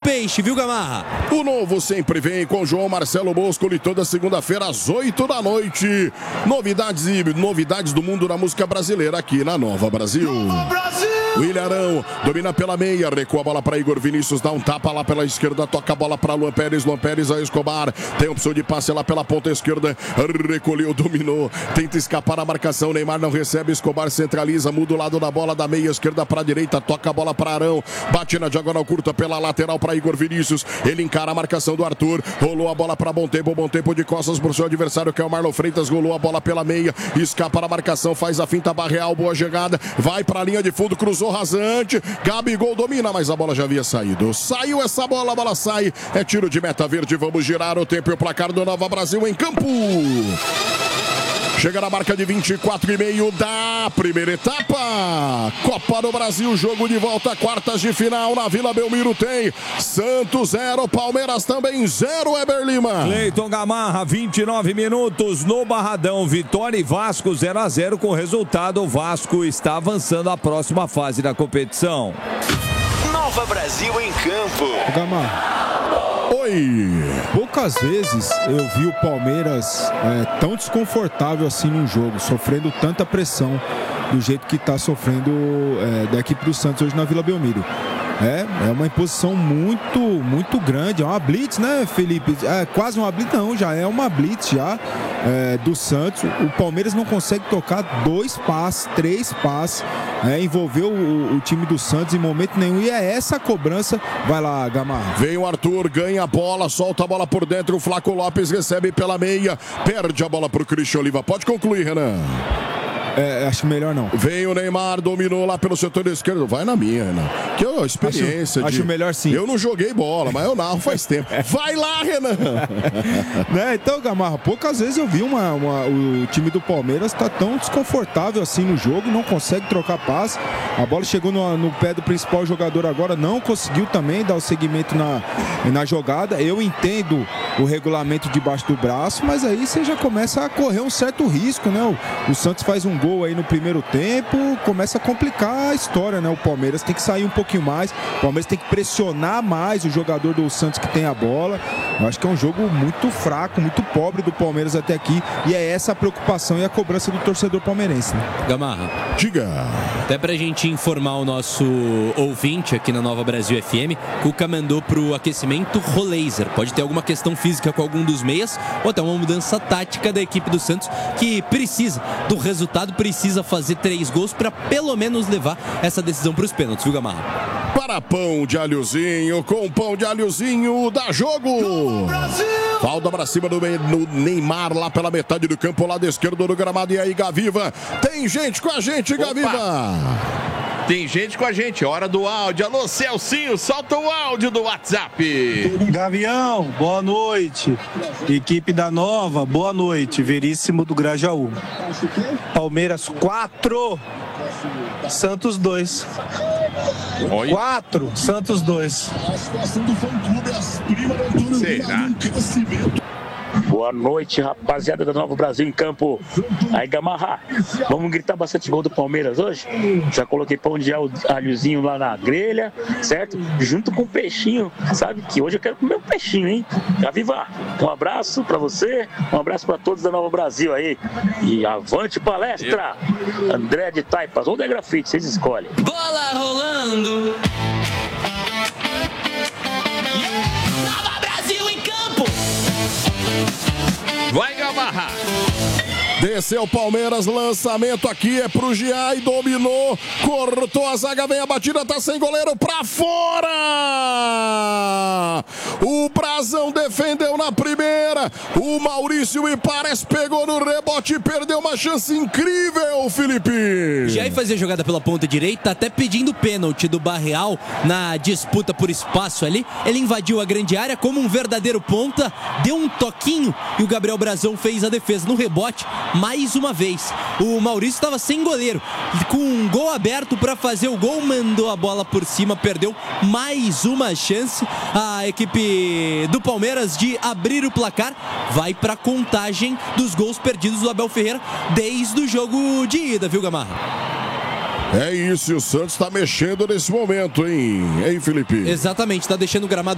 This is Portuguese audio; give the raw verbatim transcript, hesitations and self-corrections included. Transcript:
peixe, viu, Gamarra? O novo sempre vem com João Marcelo Boscoli toda segunda-feira às oito da noite. Novidades e novidades do mundo da música brasileira aqui na Nova Brasil. Nova Brasil! William Arão domina pela meia, recua a bola para Igor Vinícius, dá um tapa lá pela esquerda, toca a bola para Luan Pérez, Luan Pérez a Escobar, tem opção de passe lá pela ponta esquerda, recolheu, dominou, tenta escapar a marcação, Neymar não recebe, Escobar centraliza, muda o lado da bola da meia esquerda para a direita, toca a bola para Arão, bate na diagonal curta pela lateral para Igor Vinícius, ele encara a marcação do Arthur, rolou a bola para Bom Tempo, Bom Tempo de costas para o seu adversário que é o Marlon Freitas, rolou a bola pela meia, escapa a marcação, faz a finta Barreal, boa jogada, vai para a linha de fundo, cruzou rasante, Gabigol domina, mas a bola já havia saído, saiu essa bola, a bola sai, é tiro de meta verde, vamos girar o tempo e o placar do Nova Brasil em campo. Chega na marca de vinte e quatro e meio da primeira etapa. Copa do Brasil, jogo de volta, quartas de final na Vila Belmiro tem Santos zero, Palmeiras também zero, Eber Lima. Cleiton Gamarra, vinte e nove minutos no Barradão, Vitória e Vasco zero a zero com o resultado, o Vasco está avançando à próxima fase da competição. Nova Brasil em campo. Gamarra. Oi! Poucas vezes eu vi o Palmeiras é, tão desconfortável assim num jogo, sofrendo tanta pressão do jeito que está sofrendo é, da equipe do Santos hoje na Vila Belmiro. É, é uma imposição muito, muito grande. É uma blitz, né, Felipe? É quase uma blitz, não, já é uma blitz já é, do Santos. O Palmeiras não consegue tocar dois passes, três passes. É, envolveu o, o time do Santos em momento nenhum. E é essa a cobrança. Vai lá, Gamarra. Vem o Arthur, ganha a bola, solta a bola por dentro. O Flaco Lopes recebe pela meia, perde a bola pro Cristian Oliva. Pode concluir, Renan. É, acho melhor não. Vem o Neymar, dominou lá pelo setor esquerdo. Vai na minha, Renan. Que é a experiência. Acho, de... acho melhor sim. Eu não joguei bola, mas eu narro faz tempo. Vai lá, Renan. Né? Então, Gamarra, poucas vezes eu vi uma, uma, o time do Palmeiras tá tão desconfortável assim no jogo, não consegue trocar passe. A bola chegou no, no pé do principal jogador agora, não conseguiu também dar o segmento na, na jogada. Eu entendo o regulamento debaixo do braço, mas aí você já começa a correr um certo risco, né? O, o Santos faz um gol aí no primeiro tempo, começa a complicar a história, né? O Palmeiras tem que sair um pouquinho mais, o Palmeiras tem que pressionar mais o jogador do Santos que tem a bola. Eu acho que é um jogo muito fraco, muito pobre do Palmeiras até aqui, e é essa a preocupação e a cobrança do torcedor palmeirense, né? Gamarra, diga. Até pra gente informar o nosso ouvinte aqui na Nova Brasil F M, Cuca mandou pro aquecimento Rolaser. Pode ter alguma questão física com algum dos meias, ou até uma mudança tática da equipe do Santos, que precisa do resultado, precisa fazer três gols para pelo menos levar essa decisão para os pênaltis, viu, Gamarra? Para pão de alhozinho, com pão de alhozinho, dá jogo! Falta para cima do Neymar lá pela metade do campo, lado esquerdo do gramado. E aí, Gaviva? Tem gente com a gente, Gaviva! Opa. Tem gente com a gente, hora do áudio. Alô, Celcinho, solta o áudio do WhatsApp. Gavião, boa noite. Equipe da Nova, boa noite. Veríssimo do Grajaú. Palmeiras quatro, Santos dois. Oi? quatro, Santos dois. Será? Boa noite, rapaziada da Nova Brasil em campo. Aí, Gamarra, vamos gritar bastante gol do Palmeiras hoje? Já coloquei pão de alhozinho lá na grelha, certo? Junto com o peixinho, sabe? Que hoje eu quero comer um peixinho, hein? Gaviva, um abraço pra você, um abraço pra todos da Nova Brasil aí. E avante palestra! André de Taipas ou de Grafite, vocês escolhem. Bola rolando. Nova Brasil em campo. Vai, Gamarra! Desceu o Palmeiras, lançamento aqui é pro Giai, dominou, cortou a zaga, vem a batida, tá sem goleiro, pra fora! O Brazão defendeu na primeira, o Maurício Ipares pegou no rebote e perdeu uma chance incrível, Felipe! Giai fazia jogada pela ponta direita, até pedindo pênalti do Barreal na disputa por espaço ali. Ele invadiu a grande área como um verdadeiro ponta, deu um toquinho e o Gabriel Brazão fez a defesa no rebote. Mais uma vez, o Maurício estava sem goleiro, com um gol aberto para fazer o gol, mandou a bola por cima, perdeu mais uma chance. A equipe do Palmeiras de abrir o placar vai para a contagem dos gols perdidos do Abel Ferreira desde o jogo de ida, viu, Gamarra? É isso, o Santos está mexendo nesse momento, hein, hein, Felipe? Exatamente, está deixando o gramado